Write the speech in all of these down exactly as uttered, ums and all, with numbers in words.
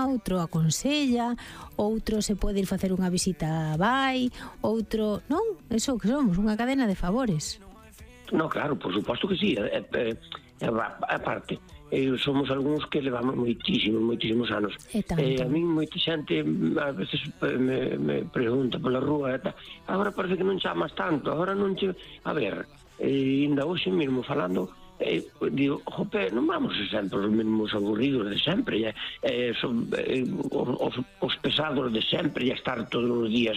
outro aconsella, outro se pode ir facer unha visita vai, outro, non? Eso que somos, unha cadena de favores. No, claro, por suposto que sí, é, é, é, aparte, eh, somos algúns que levamos moitísimos, moitísimos anos. E tanto. Eh, a mí moita xente a veces me, me pregunta pola rúa, e tal, agora parece que non chamas tanto, agora non che... A ver, eh, ainda hoxe mesmo falando, eh, digo, jope, non vamos sempre os mesmos aburridos de sempre, eh, eh, son, eh, os, os pesados de sempre, e estar todos os días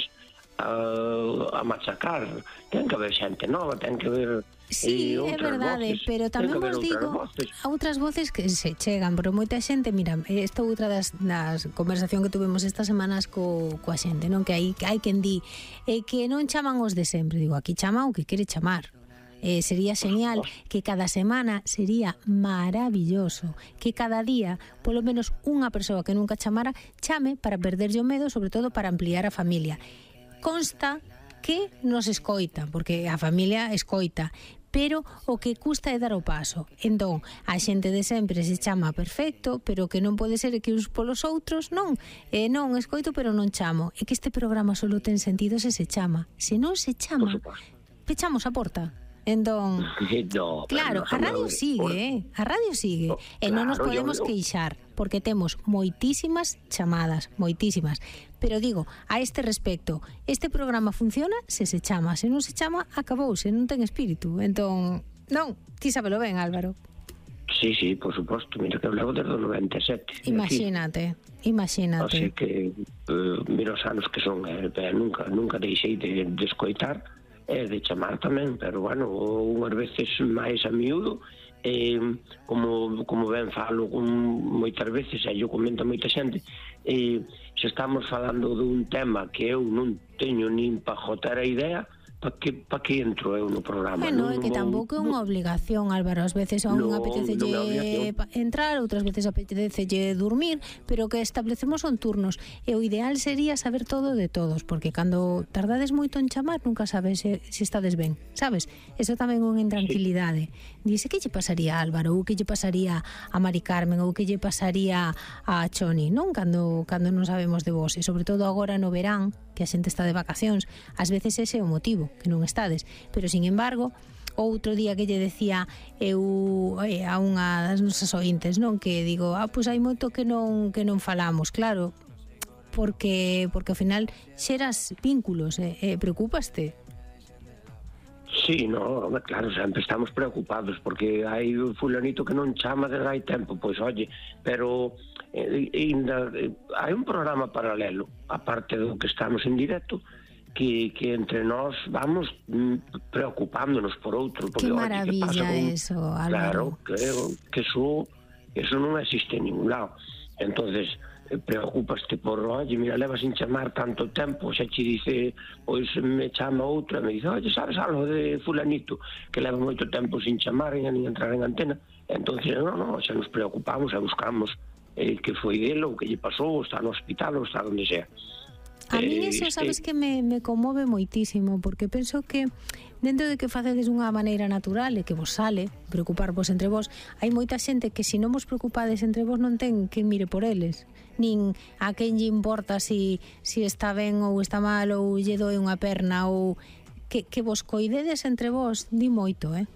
a, a machacar. Ten que haber xente nova, ten que haber... Sí, é verdade, voces, pero tamén vos digo a outras voces que se chegan, pero moita xente, mira, esta outra das, das conversación que tuvemos estas semanas co, coa xente, non? Que hai, hai quen di eh, que non chaman os de sempre, digo, aquí chama o que quere chamar. Eh, sería genial que cada semana, sería maravilloso que cada día, polo menos unha persoa que nunca chamara, chame para perderlle o medo, sobre todo para ampliar a familia. Consta que nos escoita, porque a familia escoita, pero o que custa é dar o paso. Entón, a xente de sempre se chama perfecto, pero que non pode ser que uns polos outros non. Eh, non, escoito, pero non chamo. É que este programa só ten sentido se se chama. Se non se chama, pechamos a porta. Entón, no, claro, a radio sigue, eh? A radio sigue. No, e non nos claro, podemos yo, yo. queixar, porque temos moitísimas chamadas, moitísimas. Pero digo, a este respecto, este programa funciona se se chama, se non se chama, acabouse, non ten espírito. Entón, non, ti sabelo ben, Álvaro. Sí, sí, por suposto, mira que levo desde o noventa e sete. Imagínate, imagínate. Así que, eh, mira os anos que son, eh, nunca, nunca deixei de, de escoitar, e de chamar tamén, pero bueno, unhas veces máis a miúdo, eh, como, como ben falo con moitas veces, e eu comento a moita xente, eh, se estamos falando dun tema que eu non teño nin pa jotar a idea, pa que, pa que entro eu no programa? Bueno, non, é que tampouco é unha obligación, Álvaro. Ás veces a un non, apetecelle non entrar, outras veces apetecelle dormir, pero que establecemos son turnos. E o ideal sería saber todo de todos, porque cando tardades moito en chamar nunca sabes se, se estades ben, sabes? Eso tamén é unha intranquilidade. Dice, que lle pasaría a Álvaro, ou que lle pasaría a Mari Carmen, ou que lle pasaría a Choni, non? Cando, cando non sabemos de vos, e sobre todo agora no verán, que a xente está de vacacións, ás veces ese é o motivo, que non estades, pero sin embargo, outro día que lle decía eu eh, a unha das nosas ointes, non, que digo, ah, pois hai moito que non que non falamos, claro, porque porque ao final xeras vínculos, eh, eh, preocupaste? Sí, no, claro, sempre estamos preocupados porque hai un fulanito que non chama desde hai tempo, pois oye, pero eh, ainda, eh, hai un programa paralelo, aparte do que estamos en directo, que, que entre nós vamos mm, preocupándonos por outro. Porque, que oye, maravilla que con... eso, Álvaro. Claro, que, que eso, eso non existe en ningún lado. Entonces, preocupaste por, oye, mira, leva sin chamar tanto tempo, xa che dice, pois me chama outro e me dice, oye, sabes algo de fulanito que leva moito tempo sin chamar e nin entrar en antena. Entonces, non, non, xa nos preocupamos e buscamos eh, que foi dele, ou que lle pasou, ou está no hospital, ou está onde sea. A mí eso, sabes que me, me conmove moitísimo, porque penso que dentro de que facedes unha maneira natural e que vos sale preocuparvos entre vos, hai moita xente que se non vos preocupades entre vos non ten quen mire por eles, nin a quen lle importa si, si está ben ou está mal, ou lle doe unha perna, ou que, que vos coidedes entre vos, di moito, eh?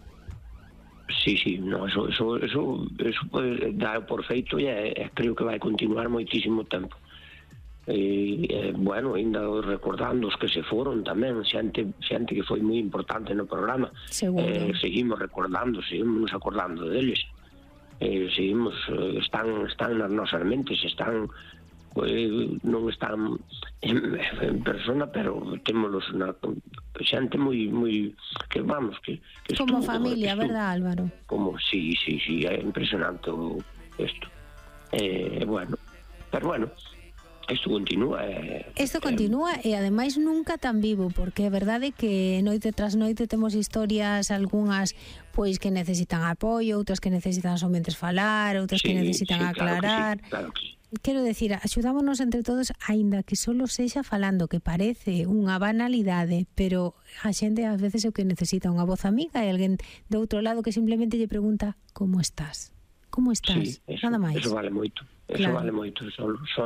Sí, sí, no, eso, eso, eso, eso pode dar por feito e eh, creo que vai continuar moitísimo tempo. E, eh, bueno, ainda recordando os que se foron tamén, xente, xente que foi moi importante no programa. Eh, seguimos recordando, seguimos acordando deles, eh, seguimos, eh, están, están nas nosas mentes, están, eh, non están en, en persona, pero témolos na xente moi, moi, que vamos, que, que como estuvo, familia, que estuvo, verdad, Álvaro? Como, sí, sí, sí, é impresionante isto. Eh, bueno, pero bueno, isto continúa eh, Isto continúa eh, e ademais nunca tan vivo, porque é verdade que noite tras noite temos historias, algunhas pois que necesitan apoio, outras que necesitan somente falar, outras sí, que necesitan sí, aclarar. Claro que sí, claro que sí. Quero decir, axudámonos entre todos, aínda que solo sexa falando, que parece unha banalidade, pero a xente ás veces é o que necesita, unha voz amiga e alguén de outro lado que simplemente lle pregunta como estás, como estás, sí, eso, nada máis. Eso vale moito, eso claro. vale moito, só, só